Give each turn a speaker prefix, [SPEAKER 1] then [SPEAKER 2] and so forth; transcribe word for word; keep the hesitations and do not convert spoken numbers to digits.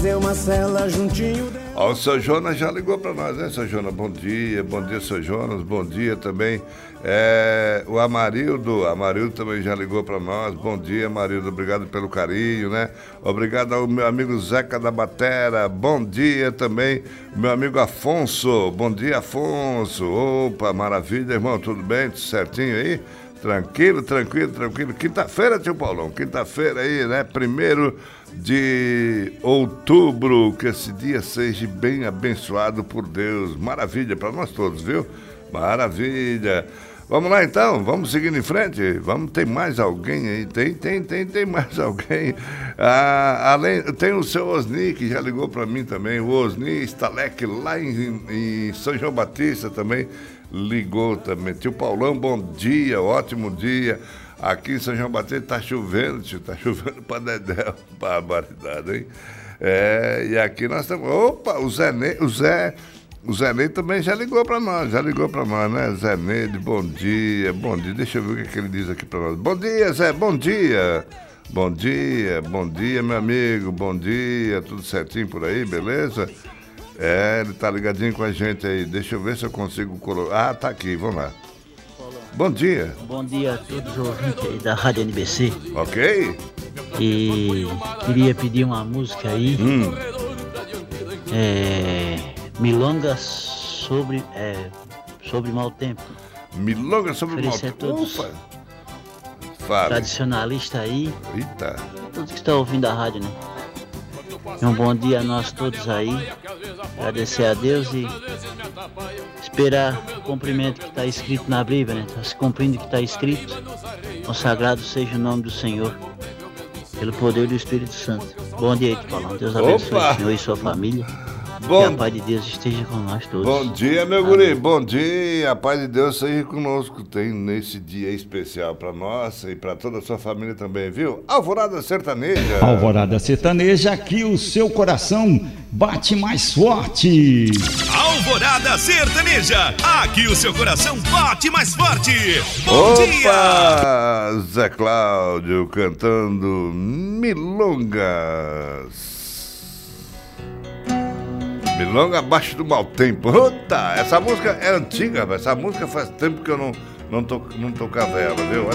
[SPEAKER 1] Deu uma cela juntinho.
[SPEAKER 2] Ó, o seu Jonas já ligou para nós, né, seu Jonas? Bom dia, bom dia, seu Jonas, bom dia também. É, o Amarildo, Amarildo também já ligou para nós. Bom dia, Amarildo, obrigado pelo carinho, né? Obrigado ao meu amigo Zeca da Batera. Bom dia também, meu amigo Afonso. Bom dia, Afonso. Opa, maravilha, irmão, tudo bem? Tudo certinho aí? Tranquilo, tranquilo, tranquilo. Quinta-feira, tio Paulão, quinta-feira aí, né? Primeiro de outubro, que esse dia seja bem abençoado por Deus. Maravilha para nós todos, viu? Maravilha. Vamos lá então, vamos seguindo em frente. Vamos, tem mais alguém aí? Tem, tem, tem, tem mais alguém. Ah, além, tem o seu Osni, que já ligou para mim também. O Osni Stalek, lá em, em São João Batista também, ligou também. Tio Paulão, bom dia, ótimo dia. Aqui em São João Batista tá chovendo, tio, tá chovendo pra dedéu, barbaridade, hein? É, e aqui nós estamos... Opa, o Zé Ney, o Zé... O Zé Ney também já ligou pra nós, já ligou pra nós, né? Zé Ney, bom dia, bom dia. Deixa eu ver o que, é que ele diz aqui pra nós. Bom dia, Zé, bom dia. Bom dia, bom dia, meu amigo, bom dia. Tudo certinho por aí, beleza? É, ele tá ligadinho com a gente aí. Deixa eu ver se eu consigo colocar. Ah, tá aqui, vamos lá. Bom dia.
[SPEAKER 3] Bom dia a todos os ouvintes aí da Rádio N B C.
[SPEAKER 2] Ok.
[SPEAKER 3] E queria pedir uma música aí.
[SPEAKER 2] Hum.
[SPEAKER 3] É, Milonga sobre, é, sobre mau tempo.
[SPEAKER 2] Milonga sobre mau
[SPEAKER 3] Oferecer a
[SPEAKER 2] tempo.
[SPEAKER 3] todos
[SPEAKER 2] Ufa. Fala.
[SPEAKER 3] tradicionalista aí.
[SPEAKER 2] Eita.
[SPEAKER 3] Todos que estão ouvindo a rádio, né? E um bom dia a nós todos aí. Agradecer a Deus e esperar o cumprimento que está escrito na Bíblia, né? Está se cumprindo o que está escrito. Consagrado seja o nome do Senhor, pelo poder do Espírito Santo. Bom dia, Tio Paulão. Deus abençoe
[SPEAKER 2] Opa!
[SPEAKER 3] o Senhor e sua família.
[SPEAKER 2] Bom,
[SPEAKER 3] Que a paz de Deus esteja com nós todos.
[SPEAKER 2] bom dia, meu guri. Bom dia. A paz de Deus seja conosco. Tem nesse dia especial para nós e para toda a sua família também, viu? Alvorada Sertaneja.
[SPEAKER 4] Alvorada Sertaneja, aqui o seu coração bate mais forte.
[SPEAKER 5] Alvorada Sertaneja, aqui o seu coração bate mais forte. Bom
[SPEAKER 2] Opa!
[SPEAKER 5] dia!
[SPEAKER 2] Zé Cláudio cantando Milongas. Milonga abaixo do mau tempo. Puta, essa música é antiga, essa música faz tempo que eu não, não, to, não tocava ela, viu?